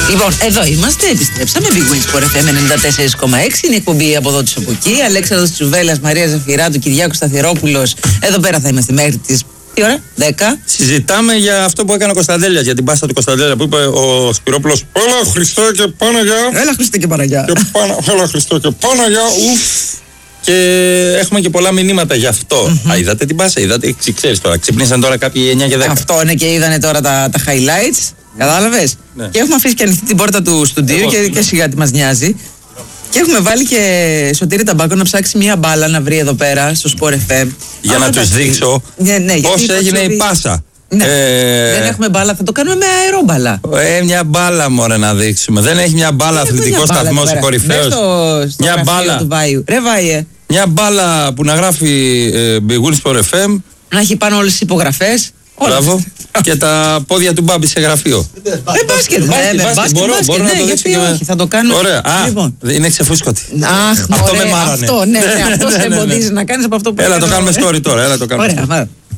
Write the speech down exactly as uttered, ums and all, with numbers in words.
Λοιπόν, εδώ είμαστε, επιστρέψαμε. Big Wings Sport εφ εμ ενενήντα τέσσερα κόμμα έξι. Είναι η εκπομπή από εδώ του από εκεί. Αλέξανδρος Τσουβέλλας, Μαρία Ζαφυράτου, Κυριάκος Σταθερόπουλος. Εδώ πέρα θα είμαστε μέχρι τις. Τι ώρα, δέκα. Συζητάμε για αυτό που έκανε ο Κωνσταντέλιας, για την πάστα του Κωνσταντέλια που είπε ο Σπυρόπουλος. Έλα Χριστέ και Παναγιά. Έλα Χριστέ και Παναγιά. Και πάνα, έλα Χριστέ και Παναγιά. Ουφ. Και έχουμε και πολλά μηνύματα γι' αυτό. Mm-hmm. Α, είδατε την πάσα, είδατε, ξέρεις τώρα. Ξυπνήσαν τώρα κάποιοι εννιά και δέκα. Αυτό είναι και είδανε τώρα τα, τα highlights. Κατάλαβες. Ναι. Και έχουμε αφήσει και ανοιχτή την πόρτα του στούντιου και, και σιγά τι μας νοιάζει. Και έχουμε βάλει και Σωτήρη Ταμπάκο να ψάξει μια μπάλα να βρει εδώ πέρα στο Sport εφ εμ. Για Α, να τους δείξω ναι, ναι, πώς έγινε η πάσα. Ναι. Ε... Δεν έχουμε μπάλα, θα το κάνουμε με αερόμπαλα. Ε, μια μπάλα μωρέ να δείξουμε. Δεν έχει μια μπάλα αθλητικό σταθμό ή κορυφαίος. Μια μπάλα. Του Βάιου. Ρε Βάιε. Μια μπάλα που να γράφει ε, Big Wings Sport εφ εμ. Να έχει πάνω όλες τις υπογραφές. Μπράβο. Και τα πόδια του Μπάμπη σε γραφείο. Ε, μπάσκετ. Μπορώ να το δείξω. Θα το κάνω. Ωραία. Είναι ξεφούσκωτη. Αχ, αυτό με μάρανε. Αυτό, ναι, αυτό σε εμποδίζει να κάνεις από αυτό που. Έλα το κάνουμε story τώρα. Έλα το κάνουμε. Ωραία.